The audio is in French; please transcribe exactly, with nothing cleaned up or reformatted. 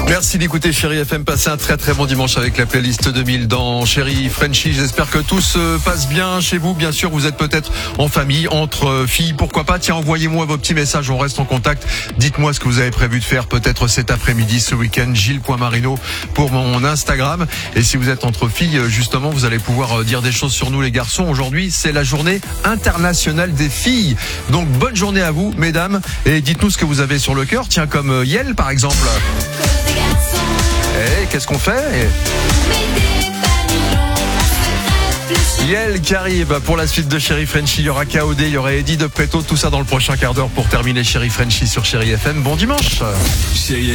Merci d'écouter Chéri F M. Passez un très très bon dimanche avec la playlist deux mille dans Chéri Frenchie. J'espère que tout se passe bien chez vous. Bien sûr, vous êtes peut-être en famille, entre filles, pourquoi pas. Tiens, envoyez-moi vos petits messages, on reste en contact. Dites-moi ce que vous avez prévu de faire peut-être cet après-midi, ce week-end. Gilles.marino pour mon Instagram. Et si vous êtes entre filles, justement, vous allez pouvoir dire des choses sur nous les garçons. Aujourd'hui, c'est la journée internationale des filles. Donc, bonne journée à vous, mesdames. Et dites-nous ce que vous avez sur le cœur. Tiens, comme Yel, par exemple. Eh, qu'est-ce qu'on fait? Yel qui arrive pour la suite de Chéri Frenchie. Il y aura K O D, il y aura Eddie de Preto, tout ça dans le prochain quart d'heure pour terminer Chéri Frenchie sur Chéri F M. Bon dimanche. Chéri